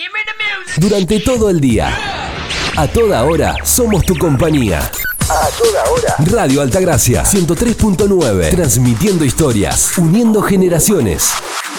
Durante todo el día. A toda hora somos tu compañía. A toda hora. Radio Altagracia 103.9. Transmitiendo historias, uniendo generaciones.